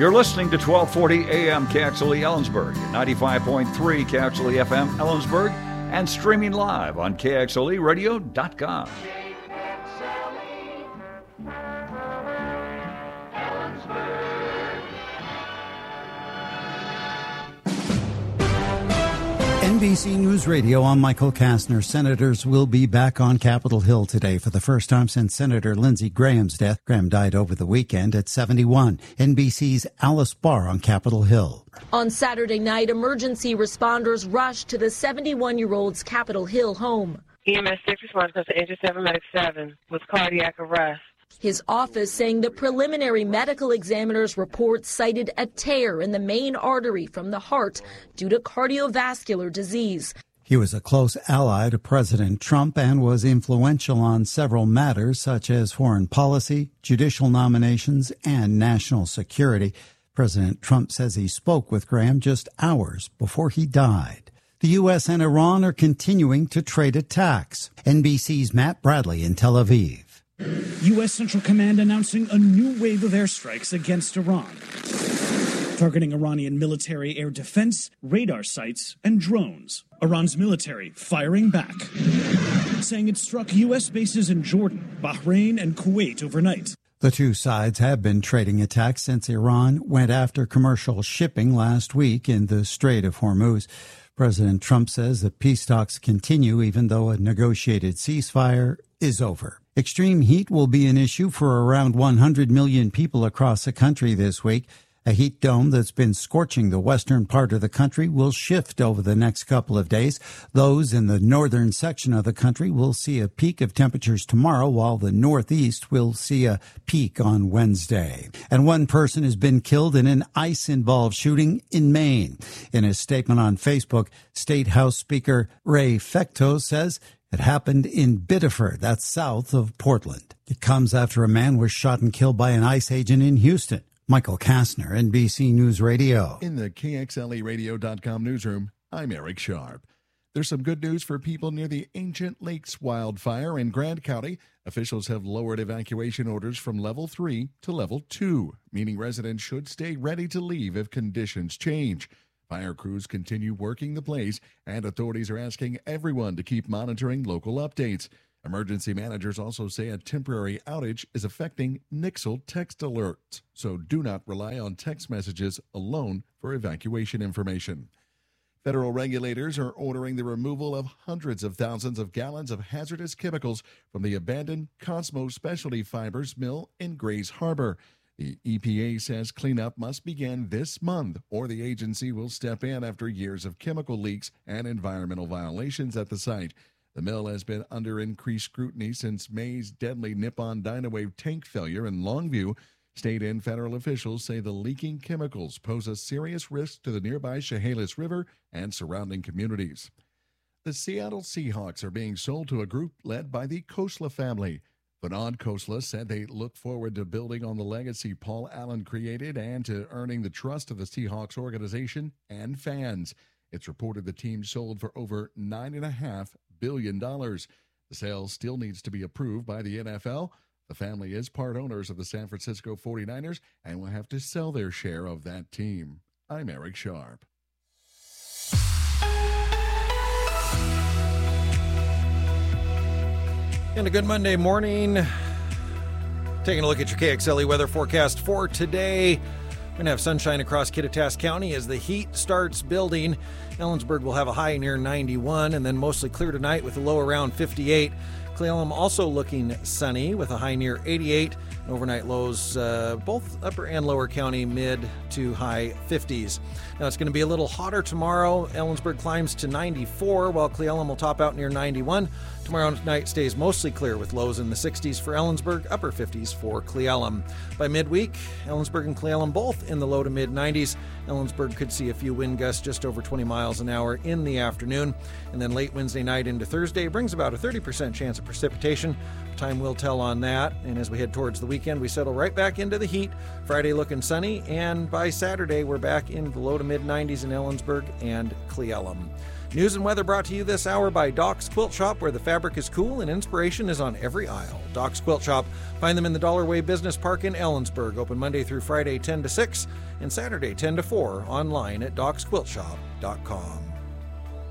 You're listening to 1240 AM KXLE Ellensburg, 95.3 KXLE FM Ellensburg, and streaming live on KXLEradio.com. NBC News Radio, I'm Michael Kastner. Senators will be back on Capitol Hill today for the first time since Senator Lindsey Graham's death. Graham died over the weekend at 71. NBC's Alice Barr on Capitol Hill. On Saturday night, emergency responders rushed to the 71-year-old's Capitol Hill home. EMS 6 responders to Angel 7 Medic 7 with cardiac arrest. His office saying the preliminary medical examiner's report cited a tear in the main artery from the heart due to cardiovascular disease. He was a close ally to President Trump and was influential on several matters such as foreign policy, judicial nominations, and national security. President Trump says he spoke with Graham just hours before he died. The U.S. and Iran are continuing to trade attacks. NBC's Matt Bradley in Tel Aviv. U.S. Central Command announcing a new wave of airstrikes against Iran, targeting Iranian military air defense, radar sites, and drones. Iran's military firing back, saying it struck U.S. bases in Jordan, Bahrain, and Kuwait overnight. The two sides have been trading attacks since Iran went after commercial shipping last week in the Strait of Hormuz. President Trump says that peace talks continue even though a negotiated ceasefire is over. Extreme heat will be an issue for around 100 million people across the country this week. A heat dome that's been scorching the western part of the country will shift over the next couple of days. Those in the northern section of the country will see a peak of temperatures tomorrow, while the northeast will see a peak on Wednesday. And one person has been killed in an ICE-involved shooting in Maine. In a statement on Facebook, State House Speaker Ray Fecteau says it happened in Biddeford, that's south of Portland. It comes after a man was shot and killed by an ICE agent in Houston. Michael Kastner, NBC News Radio. In the KXLEradio.com newsroom, I'm Eric Sharp. There's some good news for people near the Ancient Lakes wildfire in Grant County. Officials have lowered evacuation orders from level 3 to level 2, meaning residents should stay ready to leave if conditions change. Fire crews continue working the blaze, and authorities are asking everyone to keep monitoring local updates. Emergency managers also say a temporary outage is affecting Nixle text alerts, so do not rely on text messages alone for evacuation information. Federal regulators are ordering the removal of hundreds of thousands of gallons of hazardous chemicals from the abandoned Cosmo Specialty Fibers mill in Grays Harbor. The EPA says cleanup must begin this month, or the agency will step in after years of chemical leaks and environmental violations at the site. The mill has been under increased scrutiny since May's deadly Nippon Dynawave tank failure in Longview. State and federal officials say the leaking chemicals pose a serious risk to the nearby Chehalis River and surrounding communities. The Seattle Seahawks are being sold to a group led by the Khosla family. Vinod Khosla said they look forward to building on the legacy Paul Allen created and to earning the trust of the Seahawks organization and fans. It's reported the team sold for over $9.5 billion. The sale still needs to be approved by the NFL. The family is part owners of the San Francisco 49ers and will have to sell their share of that team. I'm Eric Sharp. And a good Monday morning. Taking a look at your KXLE weather forecast for today. We're going to have sunshine across Kittitas County as the heat starts building. Ellensburg will have a high near 91 and then mostly clear tonight with a low around 58. Cle Elum also looking sunny with a high near 88. Overnight lows both upper and lower county mid to high 50s. Now it's going to be a little hotter tomorrow. Ellensburg climbs to 94 while Cle Elum will top out near 91. Tomorrow night stays mostly clear with lows in the 60s for Ellensburg, upper 50s for Cle Elum. By midweek, Ellensburg and Cle Elum both in the low to mid 90s. Ellensburg could see a few wind gusts just over 20 miles an hour in the afternoon. And then late Wednesday night into Thursday brings about a 30% chance of precipitation. Time will tell on that. And as we head towards the weekend, we settle right back into the heat. Friday looking sunny. And by Saturday, we're back into the low to mid 90s in Ellensburg and Cle Elum. News and weather brought to you this hour by Doc's Quilt Shop, where the fabric is cool and inspiration is on every aisle. Doc's Quilt Shop. Find them in the Dollarway Business Park in Ellensburg. Open Monday through Friday 10 to 6 and Saturday 10 to 4. Online at docsquiltshop.com.